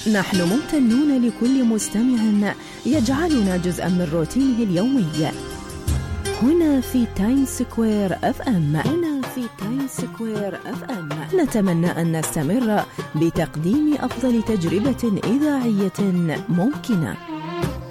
نحن ممتنون لكل مستمع يجعلنا جزءا من روتينه اليومي. هنا في تايمز سكوير اف ام. نتمنى أن نستمر بتقديم أفضل تجربة إذاعية ممكنة.